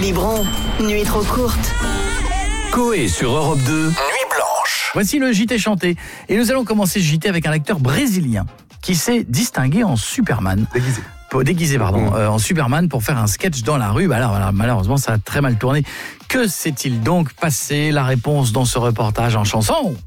Biberon, nuit trop courte. Coé sur Europe 2, Nuit Blanche. Voici le JT chanté. Et nous allons commencer ce JT avec un acteur brésilien qui s'est distingué en Superman. Déguisé, en Superman pour faire un sketch dans la rue. Voilà, malheureusement, ça a très mal tourné. Que s'est-il donc passé? La réponse dans ce reportage en chanson.